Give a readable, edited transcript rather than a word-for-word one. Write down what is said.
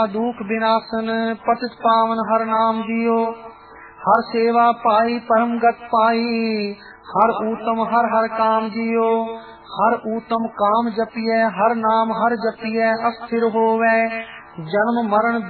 दुख विनाशन पतित पावन हर नाम जियो। हर सेवा पाई परम गत पाई, हर ऊतम हर हर काम जियो। हर ऊतम काम जपिए, हर नाम हर जपिए अस्थिर होवे। जन्म मरण